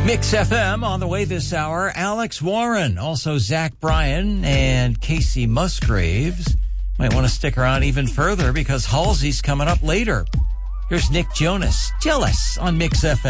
Mix FM on the way this hour. Alex Warren, also Zach Bryan and Casey Musgraves. Might want to stick around even further because Halsey's coming up later. Here's Nick Jonas, Jealous on Mix FM.